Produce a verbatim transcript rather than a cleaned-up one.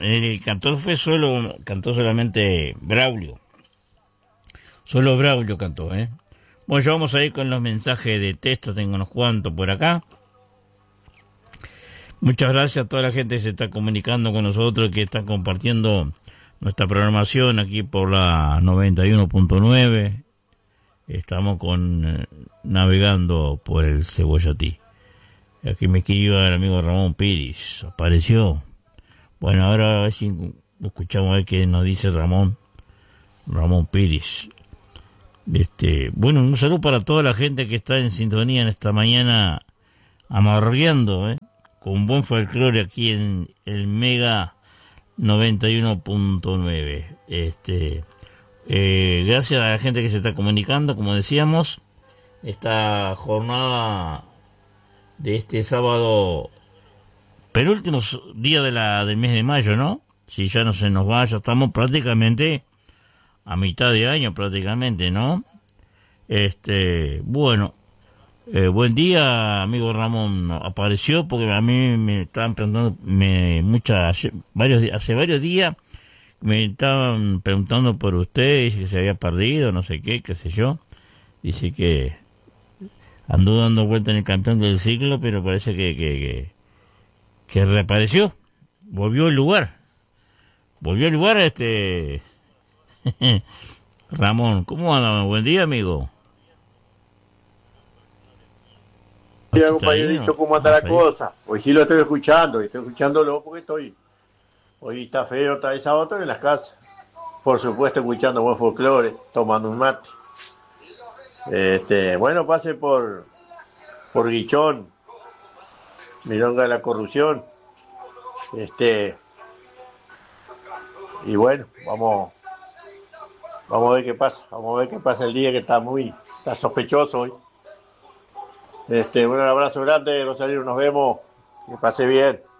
el cantor fue solo, cantó solamente Braulio. Solo Braulio cantó, ¿eh? Bueno, ya vamos a ir con los mensajes de texto, tengo unos cuantos por acá. Muchas gracias a toda la gente que se está comunicando con nosotros, que está compartiendo nuestra programación aquí por la noventa y uno punto nueve. Estamos con eh, navegando por el Cebollatí. Aquí me escribe el amigo Ramón Piris. Apareció. Bueno, ahora a ver si escuchamos a ver qué nos dice Ramón. Ramón Piris. Este, bueno, un saludo para toda la gente que está en sintonía en esta mañana amargueando, ¿eh? Con buen folclore aquí en el Mega noventa y uno punto nueve. Este, eh, gracias a la gente que se está comunicando, como decíamos, esta jornada de este sábado, penúltimo día de la, del mes de mayo, ¿no? Si ya no se nos va, ya estamos prácticamente a mitad de año, prácticamente, ¿no? Este, bueno, eh, buen día, amigo Ramón. Apareció porque a mí me estaban preguntando, me, muchas, varios, hace varios días me estaban preguntando por usted, dice que se había perdido, no sé qué, qué sé yo. Dice que andó dando vuelta en el campeón del siglo, pero parece que, que, que, que reapareció, volvió al lugar, volvió al lugar, este... Ramón, ¿cómo anda? Buen día, amigo. Buen día, compañerito, ¿cómo anda la cosa? Hoy sí lo estoy escuchando, estoy escuchándolo porque estoy... Hoy está feo, está esa otra en las casas. Por supuesto, escuchando buen folclore, tomando un mate. Este, bueno, pase por... por Guichón, Milonga de la Corrupción. Este... Y bueno, vamos... Vamos a ver qué pasa, vamos a ver qué pasa el día, que está muy, está sospechoso hoy. Este, bueno, un abrazo grande, Rosario, nos vemos, que pase bien.